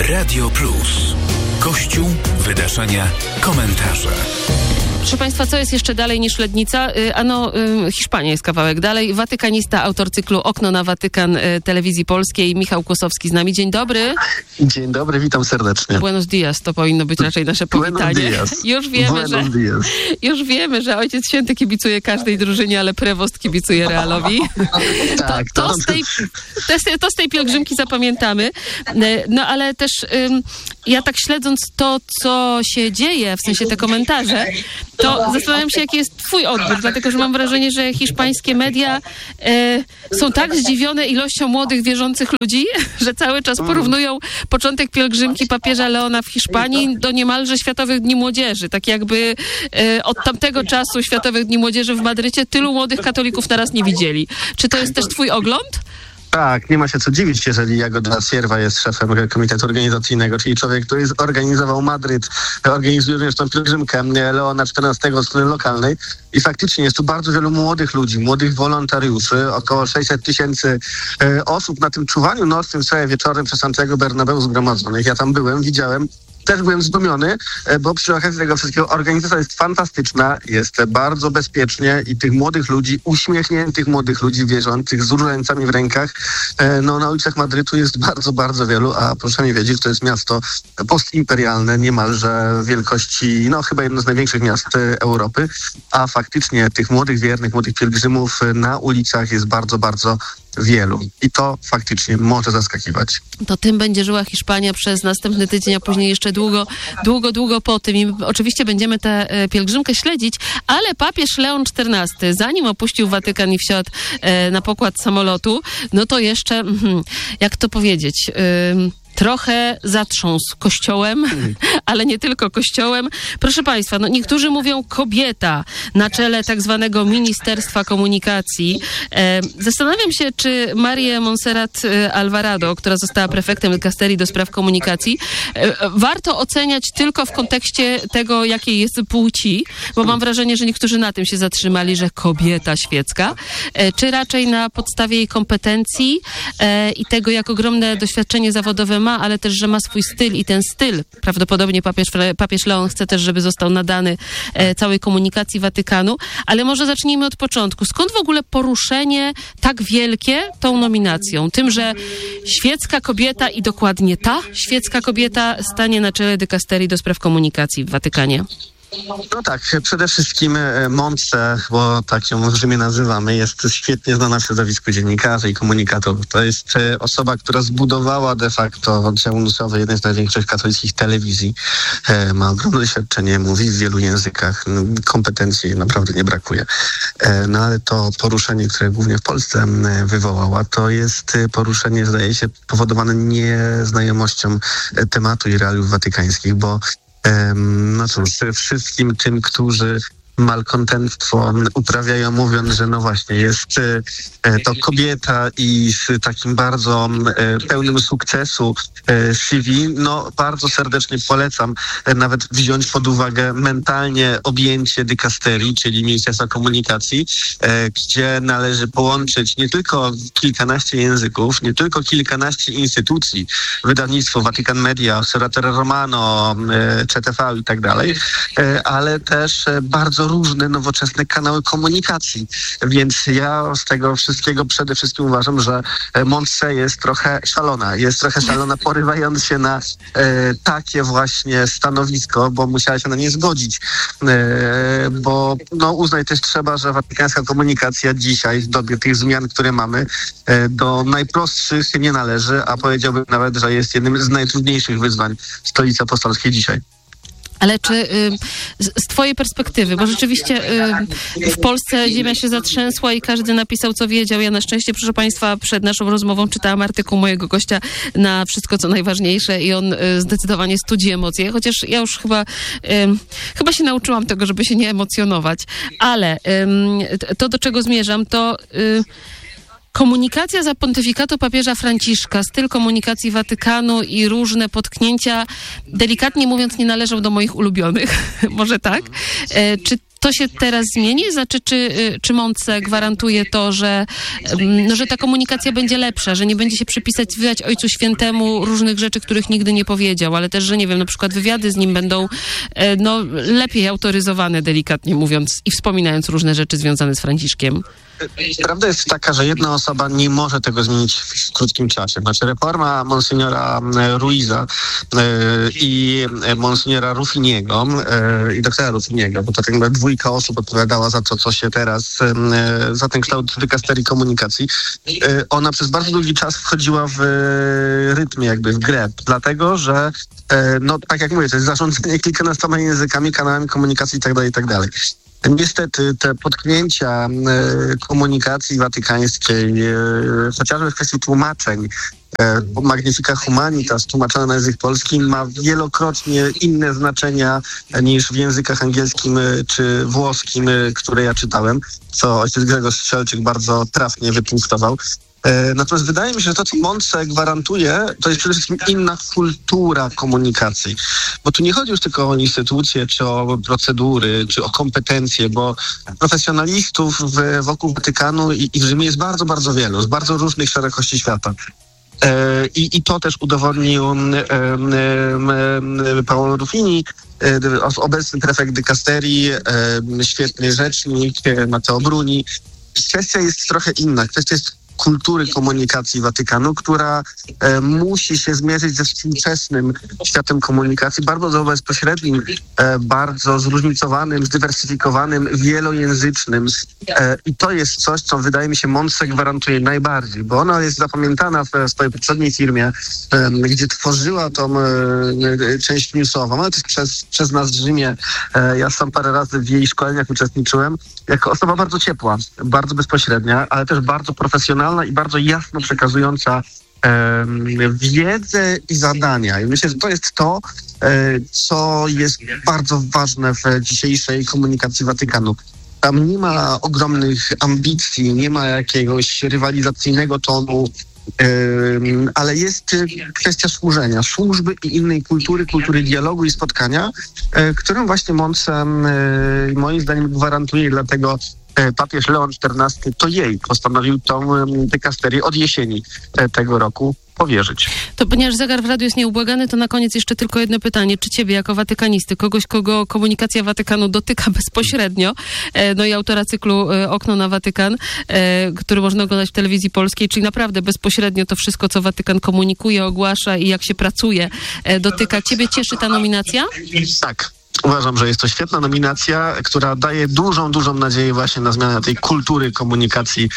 Radio Plus. Kościół, wydarzenia, komentarze. Proszę Państwa, co jest jeszcze dalej niż Lednica? Hiszpania jest kawałek dalej. Watykanista, autor cyklu Okno na Watykan Telewizji Polskiej, Michał Kłosowski z nami. Dzień dobry. Dzień dobry, witam serdecznie. Buenos dias, to powinno być raczej nasze powitanie. Już wiemy, że Ojciec Święty kibicuje każdej drużynie, ale prewost kibicuje Realowi. Tak, to z tej pielgrzymki zapamiętamy. No ale też ja tak śledząc to, co się dzieje, w sensie te komentarze, to zastanawiam się, jaki jest twój odbiór, dlatego że mam wrażenie, że hiszpańskie media są tak zdziwione ilością młodych, wierzących ludzi, że cały czas porównują początek pielgrzymki papieża Leona w Hiszpanii do niemalże Światowych Dni Młodzieży. Tak jakby od tamtego czasu Światowych Dni Młodzieży w Madrycie tylu młodych katolików naraz nie widzieli. Czy to jest też twój ogląd? Tak, nie ma się co dziwić, jeżeli Jagoda Sierwa jest szefem komitetu organizacyjnego, czyli człowiek, który zorganizował Madryt, organizuje również tą pielgrzymkę Leona XIV od strony lokalnej. I faktycznie jest tu bardzo wielu młodych ludzi, młodych wolontariuszy, około 600 000 osób na tym czuwaniu nocnym, całe wieczorem przez Santiago Bernabeu zgromadzonych. Ja tam byłem, widziałem. Też byłem zdumiony, bo przy okazji tego wszystkiego organizacja jest fantastyczna, jest bardzo bezpiecznie i tych młodych ludzi, uśmiechniętych młodych ludzi wierzących z różańcami w rękach, na ulicach Madrytu jest bardzo, bardzo wielu, a proszę mi wiedzieć, to jest miasto postimperialne, niemalże wielkości, chyba jedno z największych miast Europy, a faktycznie tych młodych wiernych, młodych pielgrzymów na ulicach jest bardzo, bardzo wielu. I to faktycznie może zaskakiwać. To tym będzie żyła Hiszpania przez następny tydzień, a później jeszcze długo po tym. I oczywiście będziemy tę pielgrzymkę śledzić, ale papież Leon XIV, zanim opuścił Watykan i wsiadł na pokład samolotu, no to jeszcze, jak to powiedzieć, trochę zatrząsł Kościołem, ale nie tylko Kościołem. Proszę Państwa, niektórzy mówią kobieta na czele tak zwanego Ministerstwa Komunikacji. Zastanawiam się, czy Marię Montserrat Alvarado, która została prefektem dykasterii do spraw komunikacji, warto oceniać tylko w kontekście tego, jakiej jest płci, bo mam wrażenie, że niektórzy na tym się zatrzymali, że kobieta świecka, czy raczej na podstawie jej kompetencji i tego, jak ogromne doświadczenie zawodowe ma, ale też, że ma swój styl i ten styl, prawdopodobnie papież Leon chce też, żeby został nadany całej komunikacji Watykanu, ale może zacznijmy od początku. Skąd w ogóle poruszenie tak wielkie tą nominacją? Tym, że świecka kobieta i dokładnie ta świecka kobieta stanie na czele dykasterii do spraw komunikacji w Watykanie. No tak, przede wszystkim Montse, bo tak ją w Rzymie nazywamy, jest świetnie znana w środowisku dziennikarzy i komunikatorów. To jest osoba, która zbudowała de facto oddział umysłowy jednej z największych katolickich telewizji. Ma ogromne doświadczenie, mówi w wielu językach, kompetencji naprawdę nie brakuje. No ale to poruszenie, które głównie w Polsce wywołała, to jest poruszenie, zdaje się, powodowane nieznajomością tematu i realiów watykańskich, bo wszystkim tym, którzy malkontentstwo uprawiają, mówiąc, że właśnie jest to kobieta i z takim bardzo pełnym sukcesu CV, bardzo serdecznie polecam nawet wziąć pod uwagę mentalnie objęcie dykasterii, czyli Ministerstwa Komunikacji, gdzie należy połączyć nie tylko kilkanaście języków, nie tylko kilkanaście instytucji, wydawnictwo Vatican Media, Osservatore Romano, CTV i tak dalej, ale też bardzo różne nowoczesne kanały komunikacji. Więc ja z tego wszystkiego przede wszystkim uważam, że Montse jest trochę szalona, porywając się na takie właśnie stanowisko, bo musiała się na nie zgodzić. Bo uznać też trzeba, że watykańska komunikacja dzisiaj, w dobie tych zmian, które mamy, do najprostszych nie należy, a powiedziałbym nawet, że jest jednym z najtrudniejszych wyzwań Stolicy Apostolskiej dzisiaj. Ale czy z twojej perspektywy, bo rzeczywiście w Polsce ziemia się zatrzęsła i każdy napisał, co wiedział. Ja na szczęście, proszę Państwa, przed naszą rozmową czytałam artykuł mojego gościa na Wszystko, co najważniejsze i on zdecydowanie studzi emocje, chociaż ja już chyba się nauczyłam tego, żeby się nie emocjonować. Ale to, do czego zmierzam, to komunikacja za pontyfikatu papieża Franciszka, styl komunikacji Watykanu i różne potknięcia, delikatnie mówiąc, nie należą do moich ulubionych. Może tak? Czy To się teraz zmieni? Znaczy, czy Montse gwarantuje to, że ta komunikacja będzie lepsza, że nie będzie się przypisywać Ojcu Świętemu różnych rzeczy, których nigdy nie powiedział, ale też, że nie wiem, na przykład wywiady z nim będą lepiej autoryzowane, delikatnie mówiąc, i wspominając różne rzeczy związane z Franciszkiem? Prawda jest taka, że jedna osoba nie może tego zmienić w krótkim czasie. Znaczy reforma Monsignora Ruiza i Monsignora Ruffiniego i doktora Ruffiniego, bo to tak jakby dwójka osób odpowiadała za to, co się teraz, za ten kształt dykasterii komunikacji. Ona przez bardzo długi czas wchodziła w rytmie, jakby w grę, dlatego, że tak jak mówię, to jest zarządzanie kilkunastoma językami, kanałami komunikacji itd., itd. Niestety te potknięcia komunikacji watykańskiej, chociażby w kwestii tłumaczeń, Magnifica Humanitas tłumaczone na język polski ma wielokrotnie inne znaczenia niż w językach angielskim czy włoskim, które ja czytałem, co ojciec Grzegorz Strzelczyk bardzo trafnie wypunktował. Natomiast wydaje mi się, że to, co Montse gwarantuje, to jest przede wszystkim inna kultura komunikacji. Bo tu nie chodzi już tylko o instytucje, czy o procedury, czy o kompetencje, bo profesjonalistów wokół Watykanu i w Rzymie jest bardzo, bardzo wielu, z bardzo różnych szerokości świata. I to też udowodnił Paolo Ruffini, obecny prefekt dykasterii, świetny rzecznik Matteo Bruni. Kwestia jest trochę inna. Kwestia jest kultury komunikacji Watykanu, która musi się zmierzyć ze współczesnym światem komunikacji, bardzo bezpośrednim, bardzo zróżnicowanym, zdywersyfikowanym, wielojęzycznym. I to jest coś, co wydaje mi się Montse gwarantuje najbardziej, bo ona jest zapamiętana w swojej poprzedniej firmie, gdzie tworzyła tą część newsową, ale też przez nas w Rzymie. Ja sam parę razy w jej szkoleniach uczestniczyłem, jako osoba bardzo ciepła, bardzo bezpośrednia, ale też bardzo profesjonalna i bardzo jasno przekazująca wiedzę i zadania. I myślę, że to jest to, co jest bardzo ważne w dzisiejszej komunikacji Watykanu. Tam nie ma ogromnych ambicji, nie ma jakiegoś rywalizacyjnego tonu, ale jest kwestia służenia, służby i innej kultury dialogu i spotkania, którą właśnie Montse moim zdaniem gwarantuje, dlatego papież Leon XIV to jej postanowił tą dykasterię od jesieni tego roku powierzyć. To ponieważ zegar w radiu jest nieubłagany, to na koniec jeszcze tylko jedno pytanie. Czy ciebie jako watykanisty, kogoś, kogo komunikacja Watykanu dotyka bezpośrednio, i autora cyklu Okno na Watykan, który można oglądać w telewizji polskiej, czyli naprawdę bezpośrednio to wszystko, co Watykan komunikuje, ogłasza i jak się pracuje, dotyka. Ciebie cieszy ta nominacja? Tak. Uważam, że jest to świetna nominacja, która daje dużą nadzieję właśnie na zmianę tej kultury komunikacji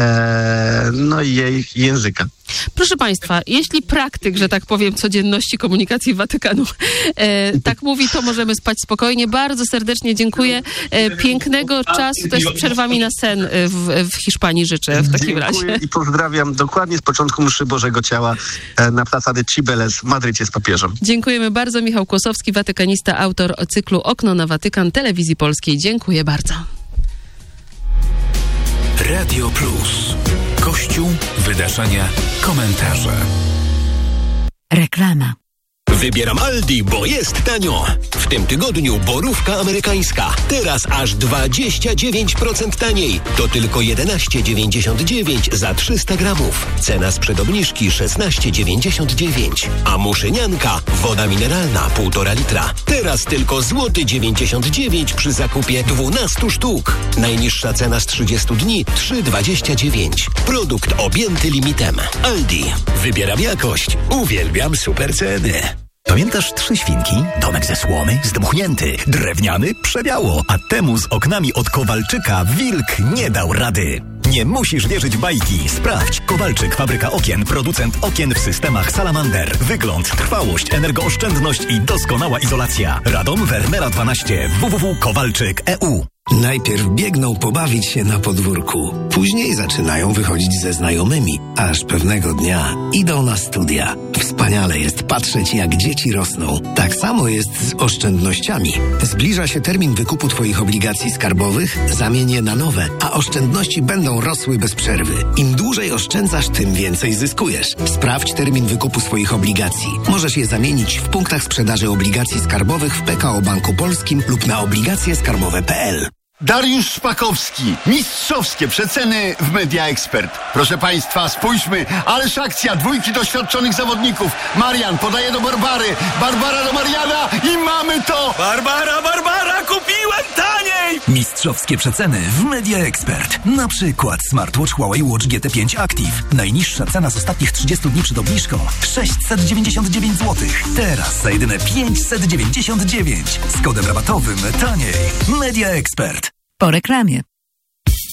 i jej języka. Proszę Państwa, jeśli praktyk, że tak powiem, codzienności komunikacji Watykanu tak mówi, to możemy spać spokojnie. Bardzo serdecznie dziękuję. Pięknego czasu też z przerwami na sen w Hiszpanii życzę w takim razie. I pozdrawiam dokładnie z początku mszy Bożego Ciała na Plaza de Cibeles w Madrycie z papieżem. Dziękujemy bardzo. Michał Kłosowski, watykanista, autor cyklu Okno na Watykan Telewizji Polskiej. Dziękuję bardzo. Radio Plus. Kościół, wydarzenia, komentarze. Reklama. Wybieram Aldi, bo jest tanio. W tym tygodniu borówka amerykańska. Teraz aż 29% taniej. To tylko 11,99 za 300 gramów. Cena sprzed obniżki 16,99. A muszynianka, woda mineralna 1,5 litra. Teraz tylko złoty 99 przy zakupie 12 sztuk. Najniższa cena z 30 dni 3,29. Produkt objęty limitem. Aldi. Wybieram jakość. Uwielbiam super ceny. Pamiętasz 3 świnki? Domek ze słomy, zdmuchnięty, drewniany, przebiało, a temu z oknami od Kowalczyka wilk nie dał rady. Nie musisz wierzyć bajki. Sprawdź. Kowalczyk, fabryka okien, producent okien w systemach Salamander. Wygląd, trwałość, energooszczędność i doskonała izolacja. Radom, Wernera 12, www.kowalczyk.eu. Najpierw biegną pobawić się na podwórku. Później zaczynają wychodzić ze znajomymi. Aż pewnego dnia idą na studia. Wspaniale jest patrzeć, jak dzieci rosną. Tak samo jest z oszczędnościami. Zbliża się termin wykupu Twoich obligacji skarbowych, zamień je na nowe, a oszczędności będą rosły bez przerwy. Im dłużej oszczędzasz, tym więcej zyskujesz. Sprawdź termin wykupu swoich obligacji. Możesz je zamienić w punktach sprzedaży obligacji skarbowych w PKO Banku Polskim lub na obligacjeskarbowe.pl. Dariusz Szpakowski. Mistrzowskie przeceny w Media Expert. Proszę Państwa, spójrzmy. Ależ akcja. 2 doświadczonych zawodników. Marian podaje do Barbary. Barbara do Mariana i mamy to! Barbara, kupiłem taniej! Mistrzowskie przeceny w Media Expert. Na przykład smartwatch Huawei Watch GT5 Active. Najniższa cena z ostatnich 30 dni przed obniżką 699 zł. Teraz za jedyne 599. Z kodem rabatowym taniej. Media Expert. Po reklamie.